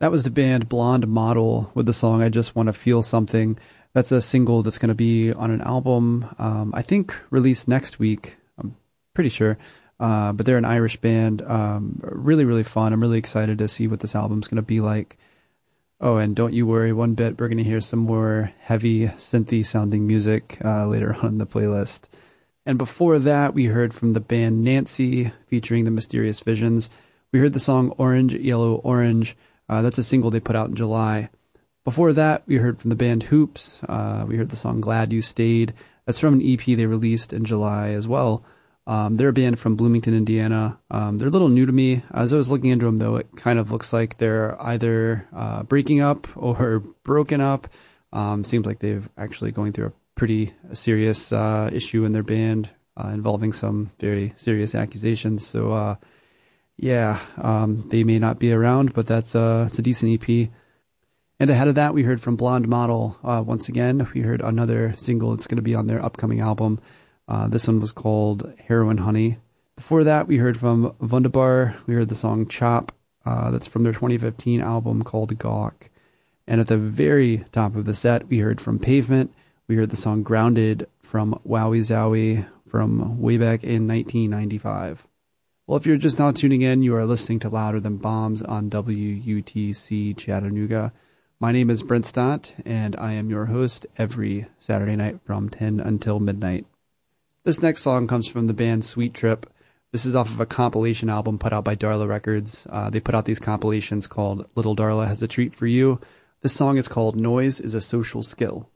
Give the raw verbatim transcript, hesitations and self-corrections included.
That was the band Blonde Model with the song I Just Want to Feel Something. That's a single that's going to be on an album, um, I think released next week. I'm pretty sure. Uh, but they're an Irish band. Um, really, really fun. I'm really excited to see what this album's going to be like. Oh, and don't you worry one bit. We're going to hear some more heavy, synthy sounding music uh, later on in the playlist. And before that, we heard from the band Nancy featuring the Mysterious Visions. We heard the song Orange, Yellow, Orange. Uh, that's a single they put out in July. Before that, we heard from the band Hoops. Uh, we heard the song Glad You Stayed. That's from an E P they released in July as well. Um, they're a band from Bloomington, Indiana. Um, they're a little new to me. As I was looking into them, though, it kind of looks like they're either uh, breaking up or broken up. Um, seems like they've actually going through a pretty serious uh, issue in their band uh, involving some very serious accusations. So, uh, yeah, um, they may not be around, but that's uh, it's a decent E P. And ahead of that, we heard from Blonde Model. Uh, once again, we heard another single that's going to be on their upcoming album. Uh, this one was called Heroin Honey. Before that, we heard from Wunderbar. We heard the song Chop. Uh, that's from their twenty fifteen album called Gawk. And at the very top of the set, we heard from Pavement. We heard the song Grounded from Wowie Zowie from way back in nineteen ninety-five. Well, if you're just now tuning in, you are listening to Louder Than Bombs on W U T C Chattanooga. My name is Brent Stott, and I am your host every Saturday night from ten until midnight. This next song comes from the band Sweet Trip. This is off of a compilation album put out by Darla Records. Uh, they put out these compilations called Little Darla Has a Treat for You. This song is called Noise is a Social Skill.